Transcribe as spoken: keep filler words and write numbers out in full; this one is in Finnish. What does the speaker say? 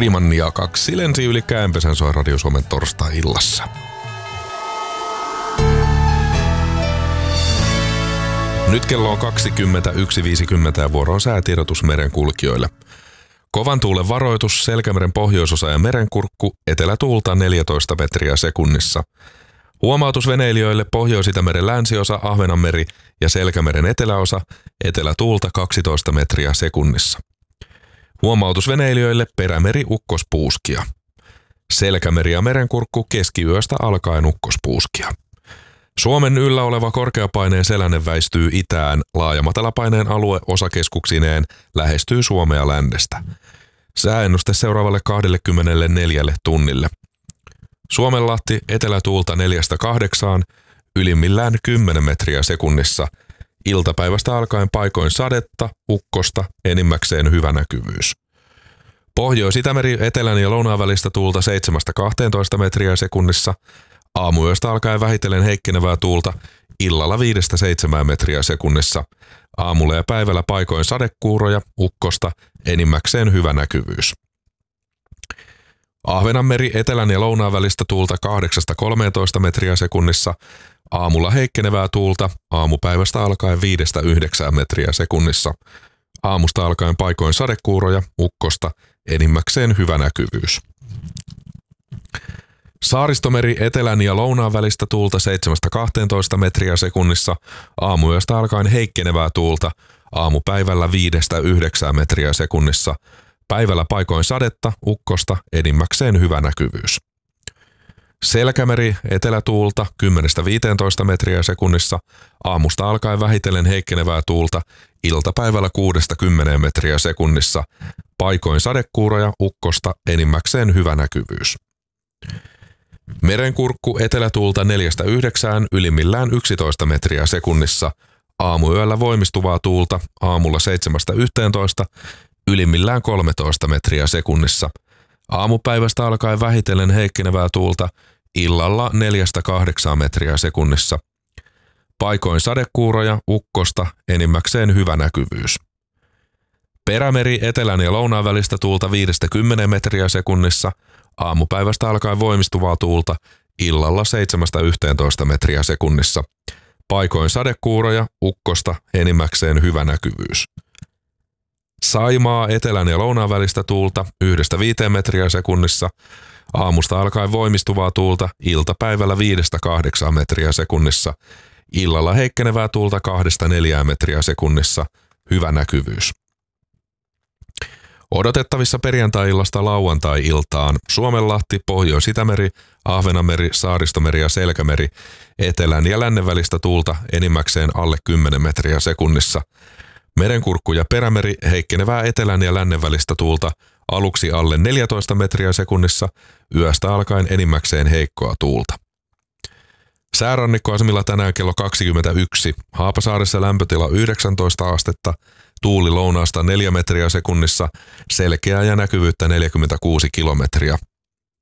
Freemannia kaksi lensi yli käänpesän soi Radio Suomen torstai-illassa. Nyt kello on kaksikymmentäyksi viisikymmentä ja vuoro on säätiedotus merenkulkijoille. Kovan tuulen varoitus, Selkämeren pohjoisosa ja merenkurkku, etelätuulta neljätoista metriä sekunnissa. Huomautus veneilijöille Pohjois-Itämeren länsiosa, Ahvenanmeri ja Selkämeren eteläosa, etelätuulta kaksitoista metriä sekunnissa. Huomautus veneilijöille Perämeri ukkospuuskia. Selkämeri ja merenkurkku keskiyöstä alkaen ukkospuuskia. Suomen yllä oleva korkeapaineen selänne väistyy itään, laaja matalapaineen alue osakeskuksineen lähestyy Suomea lännestä. Sääennuste seuraavalle kaksikymmentäneljä tunnille. Suomenlahti etelätuulta neljästä kahdeksaan, ylimmillään kymmenen metriä sekunnissa. Iltapäivästä alkaen paikoin sadetta, ukkosta, enimmäkseen hyvä näkyvyys. Pohjois-Itämeri etelän ja lounaan välistä tuulta seitsemästä kahteentoista metriä sekunnissa. Aamuyöstä alkaen vähitellen heikkenevää tuulta, illalla viidestä seitsemään metriä sekunnissa. Aamulla ja päivällä paikoin sadekuuroja, ukkosta, enimmäkseen hyvä näkyvyys. Ahvenanmeri etelän ja lounaan välistä tuulta kahdeksasta kolmeentoista metriä sekunnissa. Aamulla heikkenevää tuulta, aamupäivästä alkaen viidestä yhdeksään metriä sekunnissa. Aamusta alkaen paikoin sadekuuroja, ukkosta, enimmäkseen hyvä näkyvyys. Saaristomeri etelän ja lounaan välistä tuulta seitsemästä kahteentoista metriä sekunnissa, aamuyöstä alkaen heikkenevää tuulta, aamupäivällä viidestä yhdeksään metriä sekunnissa, päivällä paikoin sadetta, ukkosta, enimmäkseen hyvä näkyvyys. Selkämeri etelätuulta kymmenestä viiteentoista metriä sekunnissa, aamusta alkaen vähitellen heikkenevää tuulta, iltapäivällä kuudesta kymmeneen metriä sekunnissa, paikoin sadekuuroja, ukkosta, enimmäkseen hyvä näkyvyys. Merenkurkku etelätuulta neljästä yhdeksään, ylimmillään yksitoista metriä sekunnissa, aamuyöllä voimistuvaa tuulta, aamulla seitsemästä yhteentoista, ylimmillään kolmetoista metriä sekunnissa, aamupäivästä alkaen vähitellen heikkenevää tuulta, illalla neljästä kahdeksaan metriä sekunnissa. Paikoin sadekuuroja, ukkosta, enimmäkseen hyvä näkyvyys. Perämeri etelän ja lounaan välistä tuulta viidestä kymmeneen metriä sekunnissa, aamupäivästä alkaen voimistuvaa tuulta, illalla seitsemästä yhteentoista metriä sekunnissa. Paikoin sadekuuroja, ukkosta, enimmäkseen hyvä näkyvyys. Saimaa etelän ja lounaan välistä tuulta yhdestä viiteen metriä sekunnissa, aamusta alkaen voimistuvaa tuulta, iltapäivällä viidestä kahdeksaan metriä sekunnissa, illalla heikkenevää tuulta kahdesta neljään metriä sekunnissa, hyvä näkyvyys. Odotettavissa perjantai-illasta lauantai-iltaan Suomenlahti, Pohjois-Itämeri, Ahvenanmeri, Saaristomeri ja Selkämeri, etelän ja lännen välistä tuulta enimmäkseen alle kymmenen metriä sekunnissa. Merenkurkku ja Perämeri heikkenevää etelän ja lännen välistä tuulta aluksi alle neljätoista metriä sekunnissa, yöstä alkaen enimmäkseen heikkoa tuulta. Säärannikkoasemilla tänään kello kaksikymmentäyksi, Haapasaaressa lämpötila yhdeksäntoista astetta, tuuli lounaasta neljä metriä sekunnissa, selkeää ja näkyvyyttä neljäkymmentäkuusi kilometriä.